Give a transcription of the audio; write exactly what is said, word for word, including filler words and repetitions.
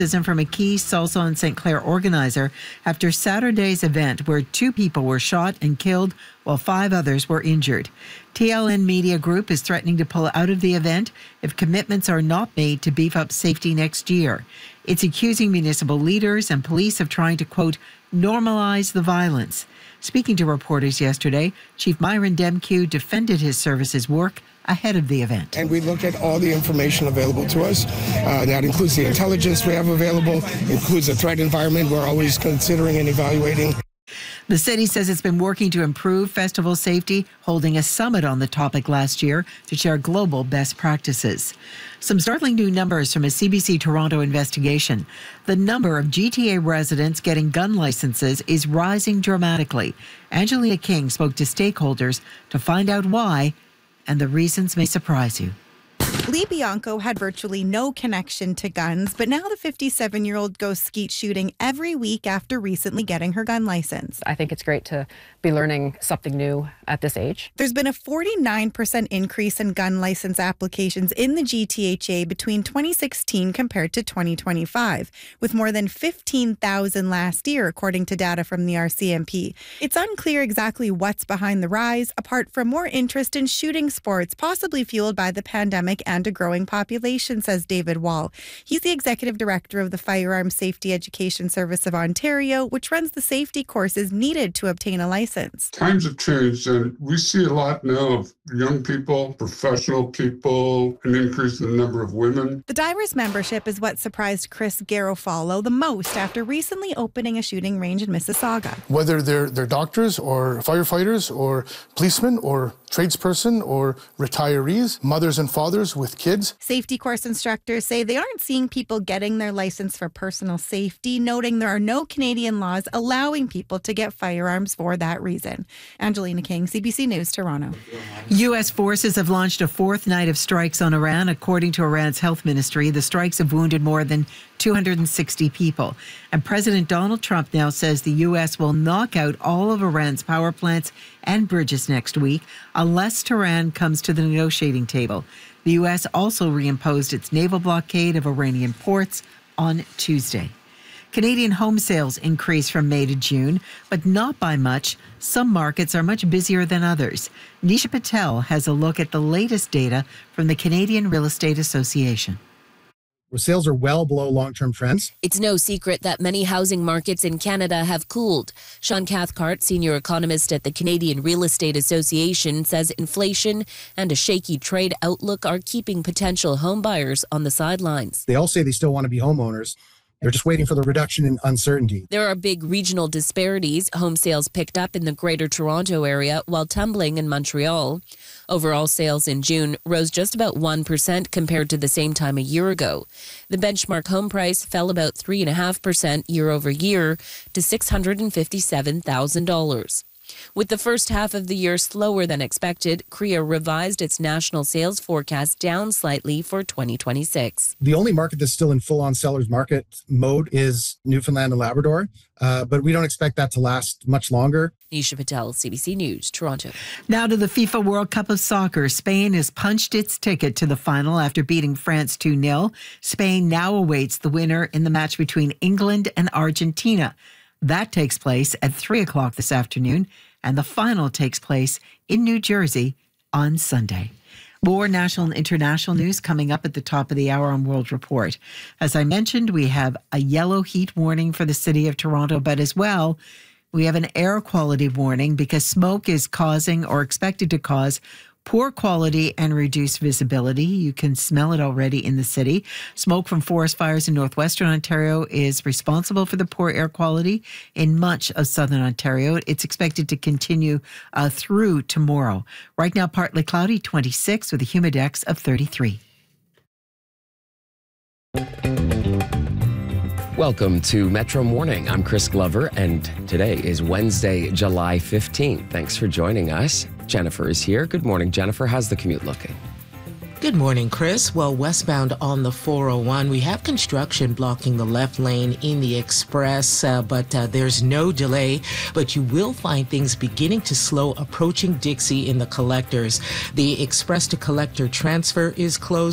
From a key Salsa and Saint Clair organizer after Saturday's event where two people were shot and killed while five others were injured. T L N Media Group is threatening to pull out of the event if commitments are not made to beef up safety next year. It's accusing municipal leaders and police of trying to, quote, normalize the violence. Speaking to reporters yesterday, Chief Myron Demkew defended his service's work ahead of the event. And we look at all the information available to us. Uh, that includes the intelligence we have available, includes the threat environment we're always considering and evaluating. The city says it's been working to improve festival safety, holding a summit on the topic last year to share global best practices. Some startling new numbers from a C B C Toronto investigation. The number of G T A residents getting gun licenses is rising dramatically. Angelina King spoke to stakeholders to find out why, and the reasons may surprise you. Lee Bianco had virtually no connection to guns, but now the fifty-seven-year-old goes skeet shooting every week after recently getting her gun license. I think it's great to be learning something new at this age. There's been a forty-nine percent increase in gun license applications in the G T H A between twenty sixteen compared to twenty twenty-five, with more than fifteen thousand last year, according to data from the R C M P. It's unclear exactly what's behind the rise, apart from more interest in shooting sports, possibly fueled by the pandemic and a growing population, says David Wall. He's the executive director of the Firearms Safety Education Service of Ontario, which runs the safety courses needed to obtain a license. Times have changed, and we see a lot now of young people, professional people, an increase in the number of women. The Divers membership is what surprised Chris Garofalo the most after recently opening a shooting range in Mississauga. Whether they're, they're doctors or firefighters or policemen or tradesperson or retirees, mothers and fathers with kids. Safety course instructors say they aren't seeing people getting their license for personal safety, noting there are no Canadian laws allowing people to get firearms for that reason. Angelina King, C B C News, Toronto. U S forces have launched a fourth night of strikes on Iran. According to Iran's health ministry, the strikes have wounded more than two hundred sixty people. And President Donald Trump now says the U S will knock out all of Iran's power plants and bridges next week unless Tehran comes to the negotiating table. The U S also reimposed its naval blockade of Iranian ports on Tuesday. Canadian home sales increased from May to June, but not by much. Some markets are much busier than others. Nisha Patel has a look at the latest data from the Canadian Real Estate Association. Where sales are well below long-term trends. It's no secret that many housing markets in Canada have cooled. Sean Cathcart, senior economist at the Canadian Real Estate Association, says inflation and a shaky trade outlook are keeping potential home buyers on the sidelines. They all say they still want to be homeowners. They're just waiting for the reduction in uncertainty. There are big regional disparities. Home sales picked up in the Greater Toronto area while tumbling in Montreal. Overall sales in June rose just about one percent compared to the same time a year ago. The benchmark home price fell about three point five percent year over year to six hundred fifty-seven thousand dollars. With the first half of the year slower than expected, C R E A revised its national sales forecast down slightly for twenty twenty-six. The only market that's still in full-on seller's market mode is Newfoundland and Labrador, uh, but we don't expect that to last much longer. Nisha Patel, C B C News, Toronto. Now to the FIFA World Cup of Soccer. Spain has punched its ticket to the final after beating France two nil. Spain now awaits the winner in the match between England and Argentina. That takes place at three o'clock this afternoon, and the final takes place in New Jersey on Sunday. More national and international news coming up at the top of the hour on World Report. As I mentioned, we have a yellow heat warning for the city of Toronto, but as well, we have an air quality warning because smoke is causing or expected to cause poor quality and reduced visibility. You can smell it already in the city. Smoke from forest fires in northwestern Ontario is responsible for the poor air quality in much of southern Ontario. It's expected to continue uh, through tomorrow. Right now, partly cloudy, twenty-six, with a humidex of thirty-three. Welcome to Metro Morning. I'm Chris Glover, and today is Wednesday, July fifteenth. Thanks for joining us. Jennifer is here. Good morning, Jennifer. How's the commute looking? Good morning, Chris. Well, westbound on the four oh one, we have construction blocking the left lane in the express, uh, but uh, there's no delay. But you will find things beginning to slow approaching Dixie in the collectors. The express to collector transfer is closed.